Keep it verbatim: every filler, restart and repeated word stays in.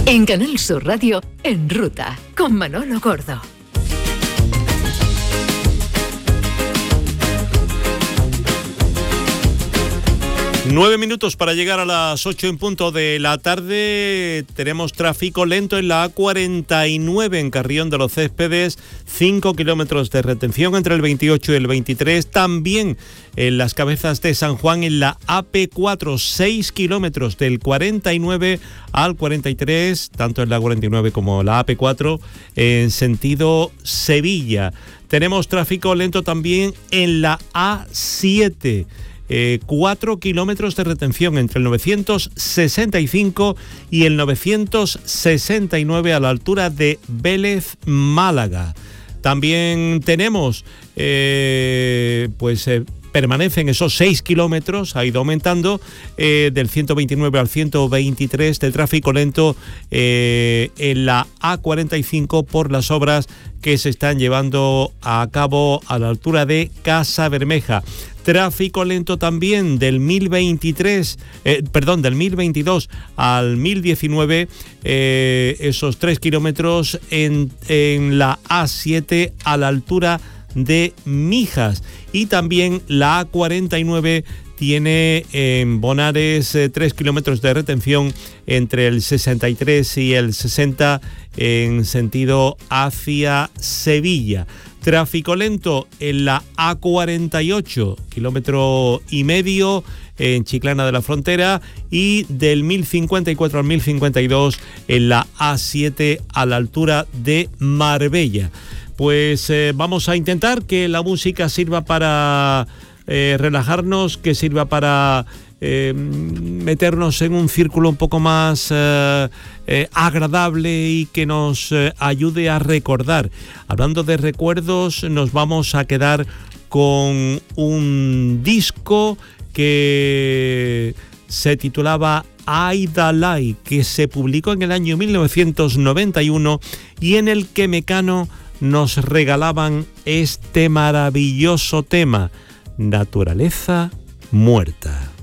En Canal Sur Radio, En Ruta, con Manolo Gordo. Nueve minutos para llegar a las ocho en punto de la tarde. Tenemos tráfico lento en la A cuarenta y nueve en Carrión de los Céspedes, cinco kilómetros de retención entre el veintiocho y el veintitrés. También en las Cabezas de San Juan en la A P cuatro, seis kilómetros del cuarenta y nueve al cuarenta y tres, tanto en la cuarenta y nueve como la A P cuatro en sentido Sevilla. Tenemos tráfico lento también en la A siete. Eh, cuatro kilómetros de retención entre el novecientos sesenta y cinco y el novecientos sesenta y nueve a la altura de Vélez, Málaga. También tenemos, eh, pues eh, permanecen esos seis kilómetros, ha ido aumentando, eh, del ciento veintinueve al ciento veintitrés de tráfico lento eh, en la A cuarenta y cinco por las obras que se están llevando a cabo a la altura de Casa Bermeja. Tráfico lento también del mil veintitrés, eh, perdón, del mil veintidós al mil diecinueve, eh, esos tres kilómetros en, en la A siete a la altura de Mijas. Y también la A cuarenta y nueve tiene en Bonares eh, tres kilómetros de retención entre el sesenta y tres y el sesenta en sentido hacia Sevilla. Tráfico lento en la A cuarenta y ocho, kilómetro y medio en Chiclana de la Frontera, y del mil cincuenta y cuatro al mil cincuenta y dos en la A siete a la altura de Marbella. Pues eh, vamos a intentar que la música sirva para eh, relajarnos, que sirva para eh, meternos en un círculo un poco más eh, eh, agradable y que nos eh, ayude a recordar. Hablando de recuerdos, nos vamos a quedar con un disco que se titulaba Aidalai, que se publicó en el año mil novecientos noventa y uno y en el que Mecano nos regalaban este maravilloso tema, Naturaleza Muerta.